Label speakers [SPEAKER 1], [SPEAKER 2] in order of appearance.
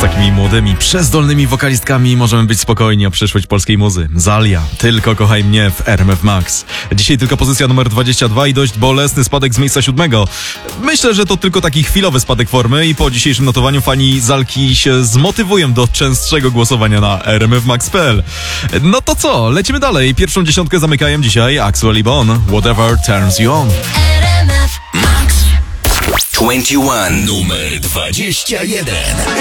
[SPEAKER 1] takimi młodymi, przezdolnymi wokalistkami możemy być spokojni o przyszłość polskiej muzy. Zalia, Tylko kochaj mnie w RMF Max. Dzisiaj tylko pozycja numer 22 i dość bolesny spadek z miejsca 7. Myślę, że to tylko taki chwilowy spadek formy i po dzisiejszym notowaniu fani Zalki się zmotywują do częstszego głosowania na rmfmax.pl. No to co, lecimy dalej. Pierwszą dziesiątkę zamykają dzisiaj Axwell i Bon, Whatever Turns You On.
[SPEAKER 2] RMF Max 21 numer 21.